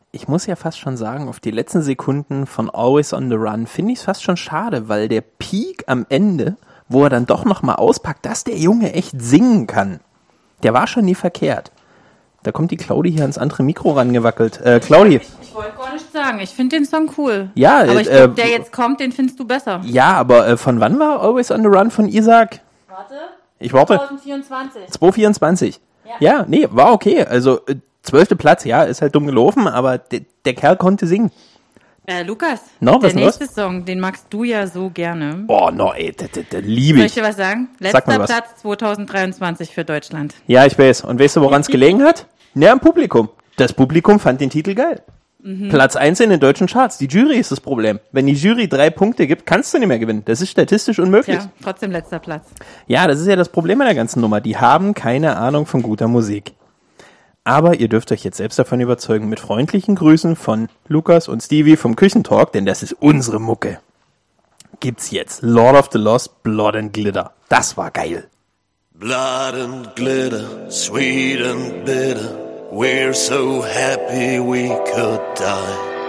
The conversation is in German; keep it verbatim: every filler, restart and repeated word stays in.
ich muss ja fast schon sagen, auf die letzten Sekunden von Always on the Run finde ich es fast schon schade, weil der Peak am Ende, wo er dann doch nochmal auspackt, dass der Junge echt singen kann, der war schon nie verkehrt. Da kommt die Claudi hier ans andere Mikro rangewackelt. Äh, Claudi. Ich, ich wollte gar nicht sagen, ich finde den Song cool. Ja, aber ich äh, glaube, der jetzt kommt, den findest du besser. Ja, aber äh, von wann war Always on the Run von Isaac? Warte. Ich warte. zwanzig vierundzwanzig. zwanzig vierundzwanzig. Ja. Ja, nee, war okay. Also, äh, zwölfter Platz, ja, ist halt dumm gelaufen, aber de- der Kerl konnte singen. Äh, Lukas, No, was der denn nächste Song, den magst du ja so gerne. Oh, no, ey, das liebe Soll ich. ich dir was sagen? Sag mal Letzter was. Platz zwanzig dreiundzwanzig für Deutschland. Ja, ich weiß. Und weißt du, woran es gelegen hat? Ja, am Publikum. Das Publikum fand den Titel geil. Mhm. Platz eins in den deutschen Charts. Die Jury ist das Problem. Wenn die Jury drei Punkte gibt, kannst du nicht mehr gewinnen. Das ist statistisch unmöglich. Ja, trotzdem letzter Platz. Ja, das ist ja das Problem an der ganzen Nummer. Die haben keine Ahnung von guter Musik. Aber ihr dürft euch jetzt selbst davon überzeugen. Mit freundlichen Grüßen von Lukas und Stevie vom Küchentalk, denn das ist unsere Mucke. Gibt's jetzt Lord of the Lost, Blood and Glitter. Das war geil. Blood and glitter, sweet and bitter. We're so happy we could die.